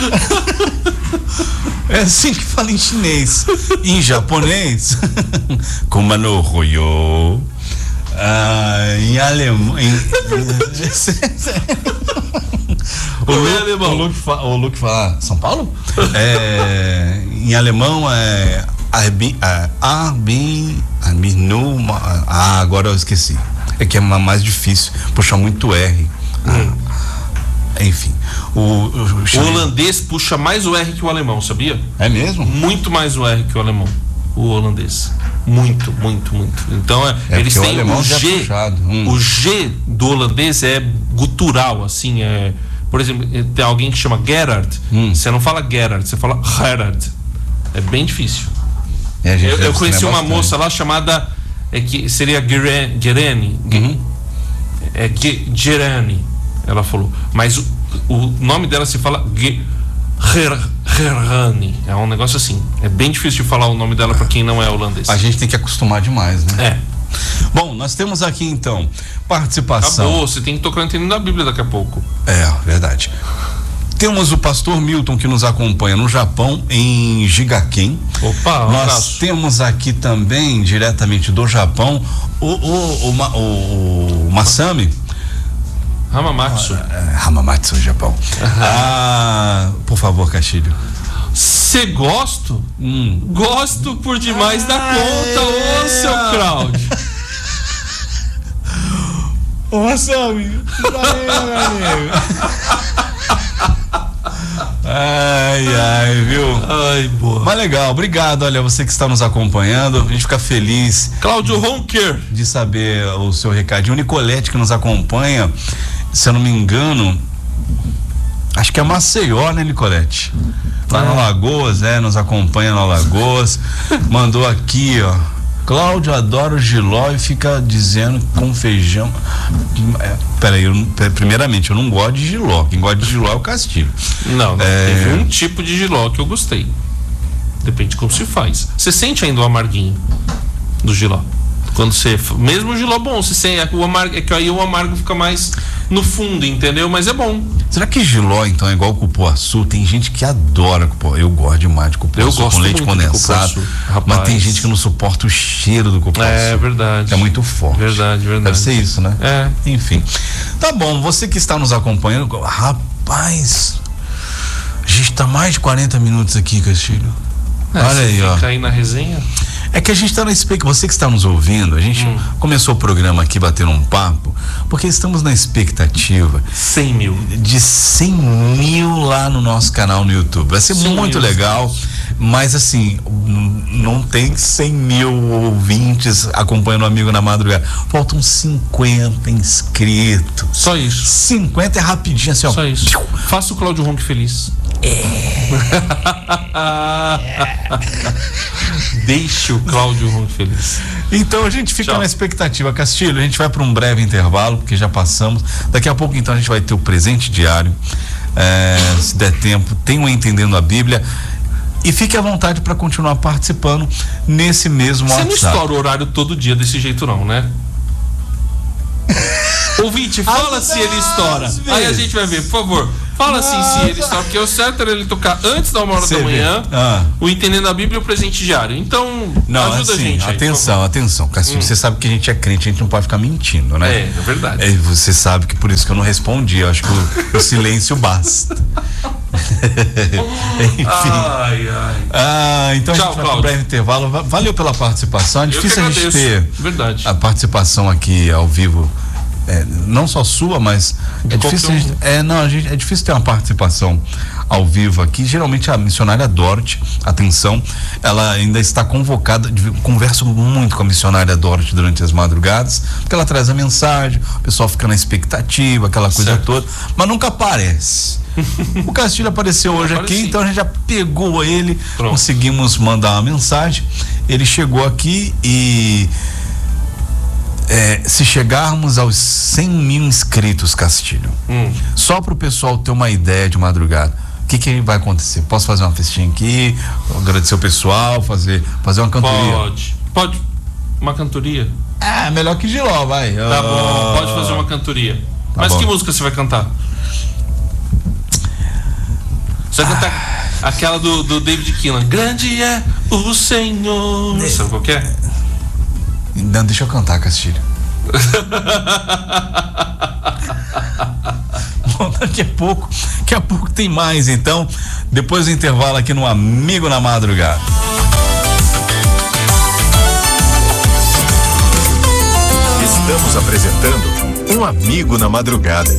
É assim que fala em chinês. Em japonês, como no royo. Em alemão. O Luke fala São Paulo? Em alemão é agora eu esqueci. É que é mais difícil puxar muito R. Enfim, o holandês puxa mais o R que o alemão, sabia? É mesmo? Muito mais o R que o alemão. O holandês. Muito. Então eles têm o G. O G do holandês é gutural, assim. Por exemplo, tem alguém que chama Gerard. Você não fala Gerard, você fala Gerard. É bem difícil. Eu conheci uma moça lá chamada. Que seria Gerani. Gerani, ela falou. Mas o nome dela se fala Gerani. É um negócio assim. É bem difícil de falar o nome dela para quem não é holandês. A gente tem que acostumar demais, né? Bom, nós temos aqui então participação. Acabou, você tem que tocar entendendo a Bíblia daqui a pouco. Verdade. Temos o pastor Milton que nos acompanha no Japão, em Jigaken. Opa, nós temos aqui também, diretamente do Japão, o Masami. Hamamatsu, Japão. Por favor, Castilho. Você gosta? Gosto por demais da conta, ô seu Cláudio. Ô Masami, valeu, meu amigo. Viu? Boa. Mas legal, obrigado, olha, você que está nos acompanhando, a gente fica feliz. Cláudio Ronquer. De saber o seu recadinho. O Nicolete que nos acompanha, se eu não me engano, acho que é Maceió, né, Nicolete? Lá no Alagoas, nos acompanha no Alagoas. Mandou aqui, ó. Cláudio adora o jiló e fica dizendo com feijão. Peraí, primeiramente, eu não gosto de jiló. Quem gosta de jiló é o Castilho. Não, teve um tipo de jiló que eu gostei. Depende de como se faz. Você sente ainda o amarguinho do jiló. Quando você. Mesmo o jiló bom, você sente o amargo. É que aí o amargo fica mais no fundo, entendeu? Mas é bom. Será que jiló, então, é igual cupuaçu? Tem gente que adora cupuaçu. Eu gosto demais de cupuaçu com leite condensado. Mas tem gente que não suporta o cheiro do cupuaçu. É verdade. É muito forte. Verdade. Deve ser isso, né? Enfim. Tá bom, você que está nos acompanhando. Rapaz, a gente tá mais de 40 minutos aqui, Castilho. Olha aí, ó. Fica aí na resenha. É que a gente está na expectativa, você que está nos ouvindo, a gente começou o programa aqui batendo um papo, porque estamos na expectativa 100 mil. De 100 mil lá no nosso canal no YouTube. Vai ser muito legal, mas assim, não tem 100 mil ouvintes acompanhando o Amigo na Madrugada. Faltam 50 inscritos. Só isso. 50 é rapidinho, assim, ó. Só isso. Faça o Cláudio Ronque feliz. Deixe o Cláudio Ronque feliz. Então a gente fica na expectativa, Castilho. A gente vai para um breve intervalo, porque já passamos. Daqui a pouco, então, a gente vai ter o presente diário. Se der tempo, tenham Entendendo a Bíblia. E fique à vontade para continuar participando nesse mesmo WhatsApp. Você não estoura o horário todo dia desse jeito, não, né? Ouvinte, fala se ele estoura. Aí a gente vai ver, por favor. Fala assim se ele estoura, porque o certo era ele tocar antes da 1h da manhã. O Entendendo a Bíblia e o presente diário. Então, ajuda a gente. Atenção, Castilho, você sabe que a gente é crente, a gente não pode ficar mentindo, né? É verdade. Você sabe que por isso que eu não respondi. Eu acho que o silêncio basta. Enfim. Então tchau, a gente vai para um breve intervalo. Valeu pela participação. É difícil a gente ter a participação aqui ao vivo. Não só sua, mas é difícil ter uma participação ao vivo aqui. Geralmente a missionária Dorothy, atenção, ela ainda está convocada. Converso muito com a missionária Dorothy durante as madrugadas, porque ela traz a mensagem, o pessoal fica na expectativa, aquela coisa toda, mas nunca aparece. O Castilho apareceu hoje aqui, então a gente já pegou ele. Pronto. Conseguimos mandar uma mensagem. Ele chegou aqui e se chegarmos aos 100 mil inscritos, Castilho, só para o pessoal ter uma ideia de madrugada, o que vai acontecer? Posso fazer uma festinha aqui, agradecer o pessoal, fazer uma cantoria? Pode. Uma cantoria? Melhor que Giló, vai. Tá bom, pode fazer uma cantoria. Mas que música você vai cantar? Você vai cantar aquela do David Keelan. Grande é o Senhor. Sabe qual que é? Não, deixa eu cantar, Castilho. Bom, daqui a pouco tem mais, então, depois do intervalo aqui no Amigo na Madrugada. Estamos apresentando Um Amigo na Madrugada.